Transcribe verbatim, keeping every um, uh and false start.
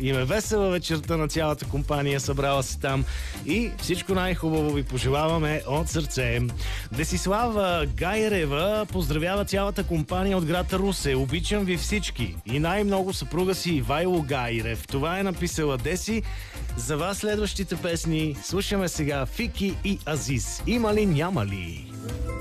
им е весела вечерта на цялата компания, събрала се там и всичко най-хубаво ви пожелаваме от сърце. Десислава Гайрева поздравява цялата компания от град Русе. Обичам ви всички и най-много съпруга си Ивайло Гайрев. Това е написала Деси. За вас следващите песни слушаме сега Фики и Азис. Има ли, няма ли?